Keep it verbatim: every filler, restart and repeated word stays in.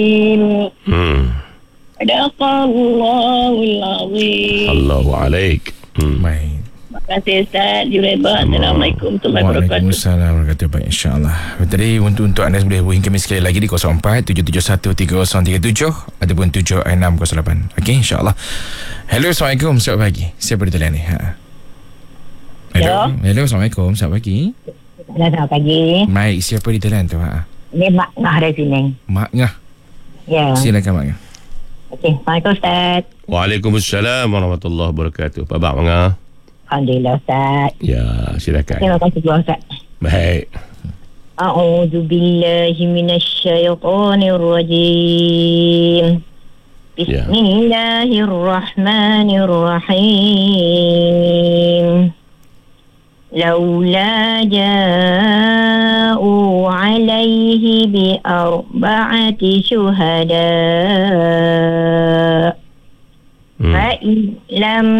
Hmm. Sadaqallahul azim. Allahu alaik. Hmm. Baik. Terima kasih Ustaz Jureba. Assalamualaikum warahmatullahi wabarakatuh. Waalaikumsalam warahmatullahi wabarakatuh. Baik, insyaAllah. Tadi untuk, untuk anda boleh hubungi kami sekali lagi di kosong empat tujuh tujuh satu tiga kosong tiga tujuh ataupun tujuh enam kosong lapan. Okey, insyaAllah. Hello, Assalamualaikum. Selamat pagi. Siapa di talian ni? Ha. Hello. Hello, Assalamualaikum. Selamat pagi. Selamat pagi. Baik, siapa di talian tu? Ha. Ini Mak Ngah dari sini. Mak Ngah. Ya. Silakan Mak Ngah. Okey, Assalamualaikum Ustaz. Waalaikumsalam warahmatullahi wabarakatuh. Pak Bang Manga. Alhamdulillah Ustaz. Ya, silakan. Terima kasih Ustaz. Baik. A'udzu billahi minasyaitonir rajim. Ya. Bismillahirrahmanirrahim. Laula ja'u 'alaihi bi arba'ati syuhada. Hmm. Fa lam